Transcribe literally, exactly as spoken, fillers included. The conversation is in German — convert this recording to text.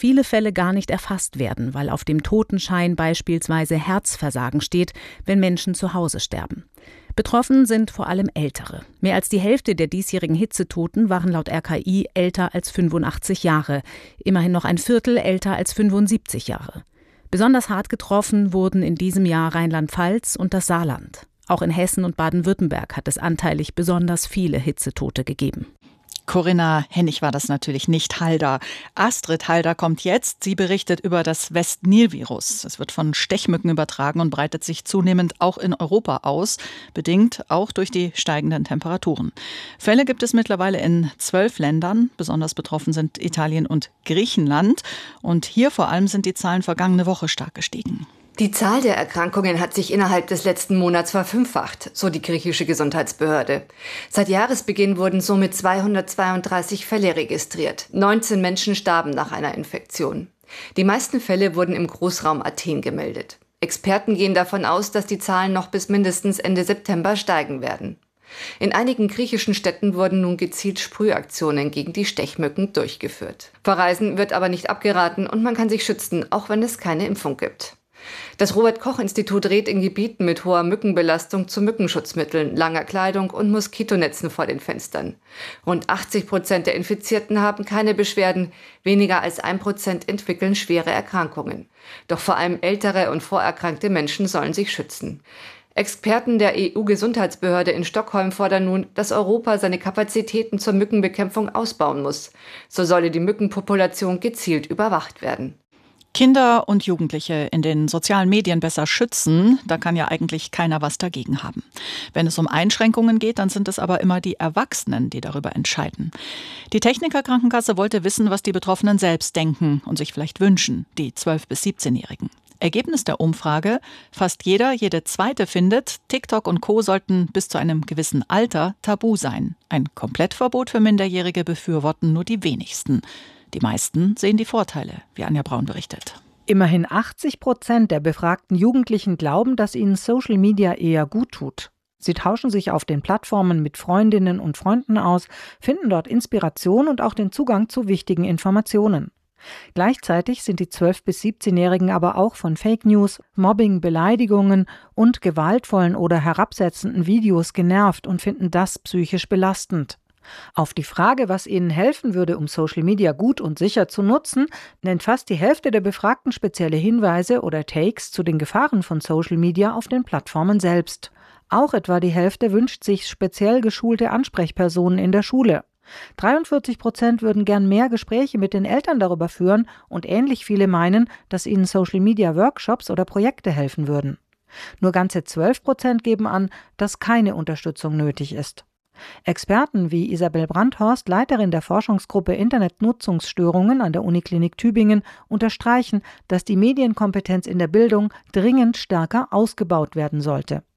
viele Fälle gar nicht erfasst werden, weil auf dem Totenschein beispielsweise Herzversagen steht, wenn Menschen zu Hause sterben. Betroffen sind vor allem Ältere. Mehr als die Hälfte der diesjährigen Hitzetoten waren laut R K I älter als fünfundachtzig Jahre. Immerhin noch ein Viertel älter als fünfundsiebzig Jahre. Besonders hart getroffen wurden in diesem Jahr Rheinland-Pfalz und das Saarland. Auch in Hessen und Baden-Württemberg hat es anteilig besonders viele Hitzetote gegeben. Corinna Hennig war das natürlich nicht Halder. Astrid Halder kommt jetzt. Sie berichtet über das West-Nil-Virus. Es wird von Stechmücken übertragen und breitet sich zunehmend auch in Europa aus, bedingt auch durch die steigenden Temperaturen. Fälle gibt es mittlerweile in zwölf Ländern. Besonders betroffen sind Italien und Griechenland. Und hier vor allem sind die Zahlen vergangene Woche stark gestiegen. Die Zahl der Erkrankungen hat sich innerhalb des letzten Monats verfünffacht, so die griechische Gesundheitsbehörde. Seit Jahresbeginn wurden somit zweihundertzweiunddreißig Fälle registriert. neunzehn Menschen starben nach einer Infektion. Die meisten Fälle wurden im Großraum Athen gemeldet. Experten gehen davon aus, dass die Zahlen noch bis mindestens Ende September steigen werden. In einigen griechischen Städten wurden nun gezielt Sprühaktionen gegen die Stechmücken durchgeführt. Verreisen wird aber nicht abgeraten und man kann sich schützen, auch wenn es keine Impfung gibt. Das Robert-Koch-Institut rät in Gebieten mit hoher Mückenbelastung zu Mückenschutzmitteln, langer Kleidung und Moskitonetzen vor den Fenstern. Rund achtzig Prozent der Infizierten haben keine Beschwerden, weniger als ein Prozent entwickeln schwere Erkrankungen. Doch vor allem ältere und vorerkrankte Menschen sollen sich schützen. Experten der E U-Gesundheitsbehörde in Stockholm fordern nun, dass Europa seine Kapazitäten zur Mückenbekämpfung ausbauen muss. So solle die Mückenpopulation gezielt überwacht werden. Kinder und Jugendliche in den sozialen Medien besser schützen, da kann ja eigentlich keiner was dagegen haben. Wenn es um Einschränkungen geht, dann sind es aber immer die Erwachsenen, die darüber entscheiden. Die Techniker Krankenkasse wollte wissen, was die Betroffenen selbst denken und sich vielleicht wünschen, die zwölf- bis siebzehnjährigen. Ergebnis der Umfrage: Fast jeder, jede Zweite findet, TikTok und Co. sollten bis zu einem gewissen Alter tabu sein. Ein Komplettverbot für Minderjährige befürworten nur die wenigsten. Die meisten sehen die Vorteile, wie Anja Braun berichtet. Immerhin achtzig Prozent der befragten Jugendlichen glauben, dass ihnen Social Media eher gut tut. Sie tauschen sich auf den Plattformen mit Freundinnen und Freunden aus, finden dort Inspiration und auch den Zugang zu wichtigen Informationen. Gleichzeitig sind die zwölf- bis siebzehnjährigen aber auch von Fake News, Mobbing, Beleidigungen und gewaltvollen oder herabsetzenden Videos genervt und finden das psychisch belastend. Auf die Frage, was ihnen helfen würde, um Social Media gut und sicher zu nutzen, nennt fast die Hälfte der Befragten spezielle Hinweise oder Takes zu den Gefahren von Social Media auf den Plattformen selbst. Auch etwa die Hälfte wünscht sich speziell geschulte Ansprechpersonen in der Schule. dreiundvierzig Prozent würden gern mehr Gespräche mit den Eltern darüber führen und ähnlich viele meinen, dass ihnen Social Media Workshops oder Projekte helfen würden. Nur ganze zwölf Prozent geben an, dass keine Unterstützung nötig ist. Experten wie Isabel Brandhorst, Leiterin der Forschungsgruppe Internetnutzungsstörungen an der Uniklinik Tübingen, unterstreichen, dass die Medienkompetenz in der Bildung dringend stärker ausgebaut werden sollte.